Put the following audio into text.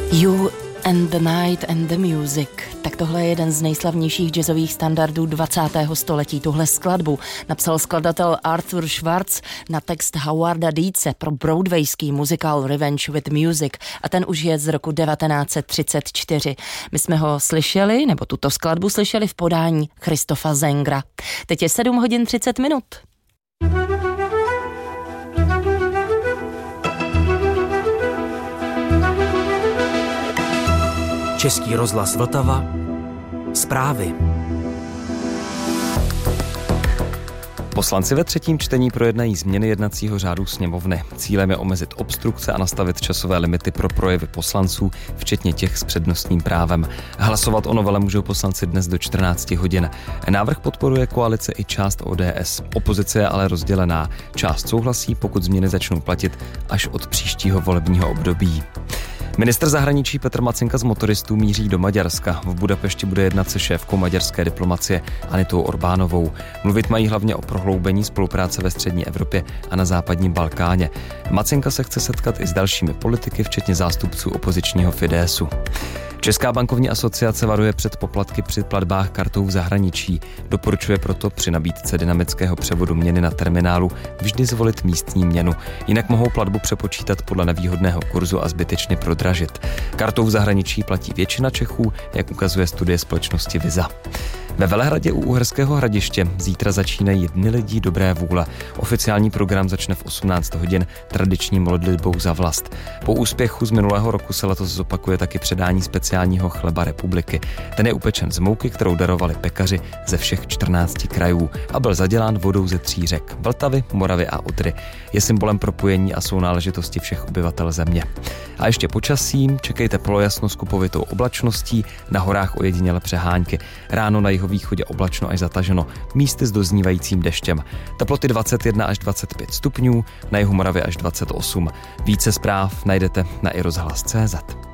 You and the Night and the Music. Tak tohle je jeden z nejslavnějších jazzových standardů 20. století. Tuhle skladbu napsal skladatel Arthur Schwartz na text Howarda Deedse pro broadwayský muzikál Revenge with Music a ten už je z roku 1934. My jsme ho slyšeli, nebo tuto skladbu slyšeli v podání Christopha Zengra. Teď je 7 hodin 30 minut. Český rozhlas Vltava. Zprávy. Poslanci ve třetím čtení projednají změny jednacího řádu sněmovny. Cílem je omezit obstrukce a nastavit časové limity pro projevy poslanců, včetně těch s přednostním právem. Hlasovat o novele můžou poslanci dnes do 14 hodin. Návrh podporuje koalice i část ODS. Opozice je ale rozdělená. Část souhlasí, pokud změny začnou platit až od příštího volebního období. Ministr zahraničí Petr Macinka z motoristů míří do Maďarska. V Budapešti bude jednat se šéfkou maďarské diplomacie Anitou Orbánovou. Mluvit mají hlavně o prohloubení spolupráce ve střední Evropě a na západním Balkáně. Macinka se chce setkat i s dalšími politiky, včetně zástupců opozičního Fidesu. Česká bankovní asociace varuje před poplatky při platbách kartou v zahraničí. Doporučuje proto při nabídce dynamického převodu měny na terminálu vždy zvolit místní měnu. Jinak mohou platbu přepočítat podle nevýhodného kurzu a zbytečně prodražit. Kartou v zahraničí platí většina Čechů, jak ukazuje studie společnosti Visa. Ve Velehradě u Uherského Hradiště zítra začínají Dny lidí dobré vůle. Oficiální program začne v 18 hodin tradiční modlitbou za vlast. Po úspěchu z minulého roku se letos zopakuje taky předání speciálního chleba republiky. Ten je upečen z mouky, kterou darovali pekaři ze všech 14 krajů a byl zadělán vodou ze 3 řek Vltavy, Moravy a Odry. Je symbolem propojení a sounáležitosti všech obyvatel země. A ještě počasím, čekejte polojasno s kupovitou oblačností, na horách ojediněle přehánky. Ráno na jihovýchodě oblačno až zataženo, místy s doznívajícím deštěm. Teploty 21 až 25 stupňů, na jihu Moravy až 28. Více zpráv najdete na iRozhlas.cz.